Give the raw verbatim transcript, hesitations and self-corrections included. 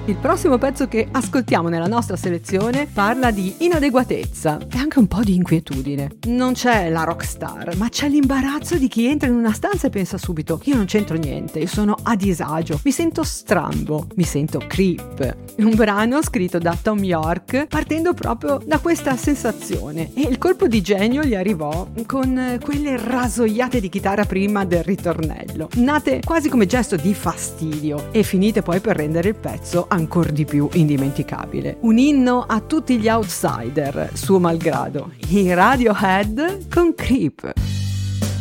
Il prossimo pezzo che ascoltiamo nella nostra selezione parla di inadeguatezza e anche un po' di inquietudine. Non c'è la rockstar, ma c'è l'imbarazzo di chi entra in una stanza e pensa subito: io non c'entro niente, io sono a disagio, mi sento strambo, mi sento creep. Un brano scritto da Thom Yorke partendo proprio da questa sensazione, e il colpo di genio gli arrivò con quelle rasoiate di chitarra prima del ritornello, nate quasi come gesto di fastidio e finite poi per rendere il pezzo ancora di più indimenticabile. Un inno a tutti gli outsider, suo malgrado. I Radiohead con Creep.